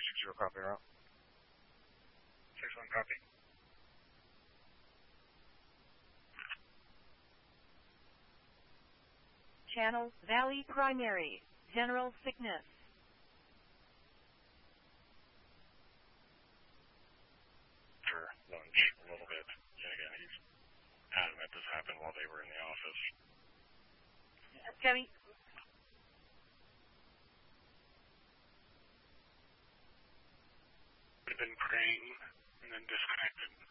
360 copy route. 6-1 copy. Channel Valley Primary. General sickness. For lunch a little bit. Yeah, again, he's adamant this happened while they were in the office. Copy. Would have been praying and then disconnected.